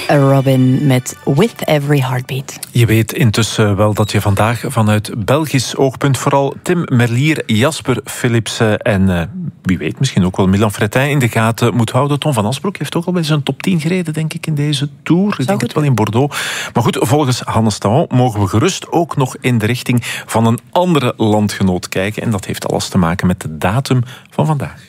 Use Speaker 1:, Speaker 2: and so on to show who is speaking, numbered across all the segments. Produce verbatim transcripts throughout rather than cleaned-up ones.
Speaker 1: Robin met With Every Heartbeat.
Speaker 2: Je weet intussen wel dat je vandaag vanuit Belgisch oogpunt vooral Tim Merlier, Jasper Philipsen en uh, wie weet misschien ook wel Milan Fretin in de gaten moet houden. Tom van Asbroek heeft ook al bij zijn top tien gereden, denk ik, in deze Tour. Ik denk het wel in Bordeaux. Maar goed, volgens Hannes Taon mogen we gerust ook nog in de richting van een andere landgenoot kijken. En dat heeft alles te maken met de datum van vandaag.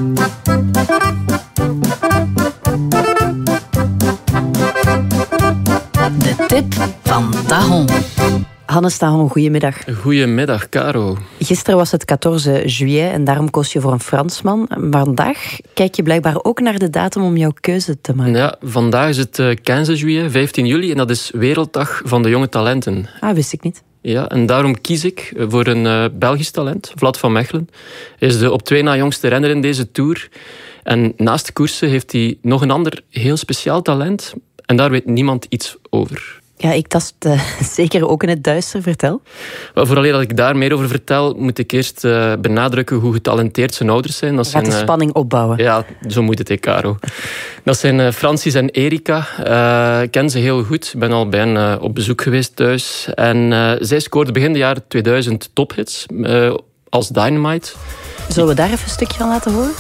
Speaker 1: De tip van Taon. Hannes Taon, goedemiddag.
Speaker 3: Goedemiddag, Caro.
Speaker 1: Gisteren was het veertien juillet en daarom koos je voor een Fransman. Vandaag kijk je blijkbaar ook naar de datum om jouw keuze te maken.
Speaker 3: Ja, vandaag is het vijftien juillet, vijftien juli, en dat is Werelddag van de Jonge Talenten.
Speaker 1: Ah, wist ik niet.
Speaker 3: Ja, en daarom kies ik voor een uh, Belgisch talent, Vlad van Mechelen. Hij is de op twee na jongste renner in deze Tour. En naast de koersen heeft hij nog een ander heel speciaal talent. En daar weet niemand iets over.
Speaker 1: Ja, ik tast uh, zeker ook in het duister. Vertel.
Speaker 3: Wel, vooraleer dat ik daar meer over vertel, moet ik eerst uh, benadrukken hoe getalenteerd zijn ouders zijn. Dat
Speaker 1: Je gaat
Speaker 3: zijn,
Speaker 1: de spanning opbouwen.
Speaker 3: Uh, ja, zo moet het, Caro. Dat zijn uh, Francis en Erika. Uh, ik ken ze heel goed. Ik ben al bij hen uh, op bezoek geweest thuis. En uh, zij scoorden begin de jaren tweeduizend tophits uh, als Dynamite.
Speaker 1: Zullen we daar even een stukje van laten horen?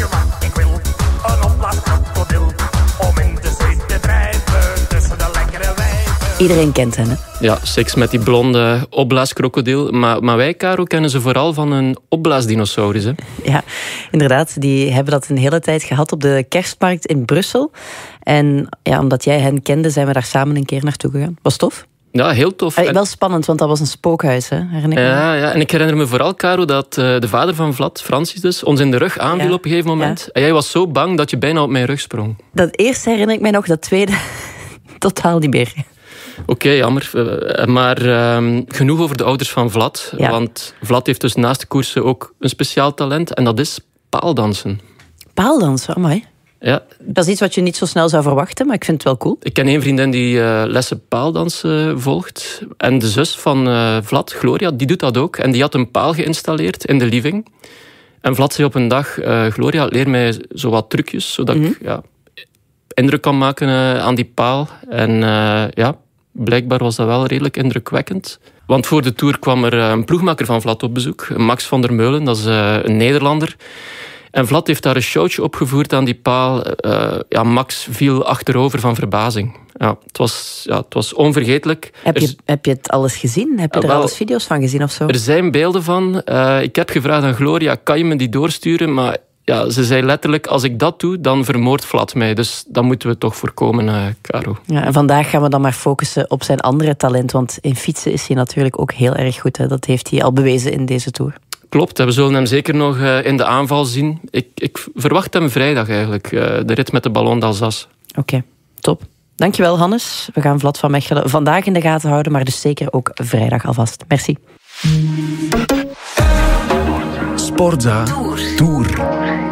Speaker 4: Ik wil een opblaaskrokodil om in de zweet te drijven tussen de lekkere wijven.
Speaker 1: Iedereen kent hen, hè?
Speaker 3: Ja, seks met die blonde opblaaskrokodil. Maar, maar wij, Caro, kennen ze vooral van een opblaasdinosaurus. Hè?
Speaker 1: Ja, inderdaad. Die hebben dat een hele tijd gehad op de kerstmarkt in Brussel. En ja, omdat jij hen kende, zijn we daar samen een keer naartoe gegaan. Was tof?
Speaker 3: Ja, heel tof.
Speaker 1: Uh, wel spannend, want dat was een spookhuis, hè? Herinner ik
Speaker 3: ja, ja, en ik herinner me vooral, Caro, dat uh, de vader van Vlad, Francis dus, ons in de rug aanviel ja. op een gegeven moment. Ja. En jij was zo bang dat je bijna op mijn rug sprong.
Speaker 1: Dat eerste herinner ik mij nog, dat tweede totaal niet meer.
Speaker 3: Oké, okay, jammer. Maar uh, genoeg over de ouders van Vlad. Ja. Want Vlad heeft dus naast de koersen ook een speciaal talent. En dat is paaldansen.
Speaker 1: Paaldansen, amai.
Speaker 3: Ja.
Speaker 1: Dat is iets wat je niet zo snel zou verwachten, maar ik vind het wel cool.
Speaker 3: Ik ken één vriendin die uh, lessen paaldansen uh, volgt. En de zus van uh, Vlad, Gloria, die doet dat ook. En die had een paal geïnstalleerd in de living. En Vlad zei op een dag, uh, Gloria, leer mij zo wat trucjes, zodat mm-hmm. ik ja, indruk kan maken uh, aan die paal. En uh, ja, blijkbaar was dat wel redelijk indrukwekkend. Want voor de Tour kwam er uh, een ploegmaker van Vlad op bezoek, Max van der Meulen, dat is uh, een Nederlander. En Vlad heeft daar een showtje opgevoerd aan die paal. Uh, ja, Max viel achterover van verbazing. Ja, het, was, ja, het was onvergetelijk.
Speaker 1: Heb je,
Speaker 3: er,
Speaker 1: heb je het alles gezien? Heb je uh, er wel, alles video's van gezien of zo?
Speaker 3: Er zijn beelden van. Uh, ik heb gevraagd aan Gloria, kan je me die doorsturen? Maar ja, ze zei letterlijk, als ik dat doe, dan vermoordt Vlad mij. Dus dat moeten we toch voorkomen, uh, Caro.
Speaker 1: Ja, en vandaag gaan we dan maar focussen op zijn andere talent. Want in fietsen is hij natuurlijk ook heel erg goed. Hè. Dat heeft hij al bewezen in deze Tour.
Speaker 3: Klopt, we zullen hem zeker nog in de aanval zien. Ik, ik verwacht hem vrijdag eigenlijk, de rit met de Ballon d'Alsace.
Speaker 1: Oké, okay, top. Dankjewel, Hannes. We gaan Vlad van Mechelen vandaag in de gaten houden, maar dus zeker ook vrijdag alvast. Merci.
Speaker 5: Sportza Tour. Tour.